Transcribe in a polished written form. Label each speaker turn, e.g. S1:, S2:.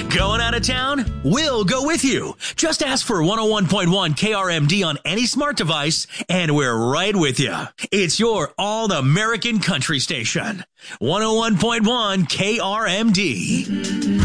S1: Going out of town? We'll go with you. Just ask for 101.1 KRMD on any smart device, and we're right with you. It's your all-American country station. 101.1 KRMD.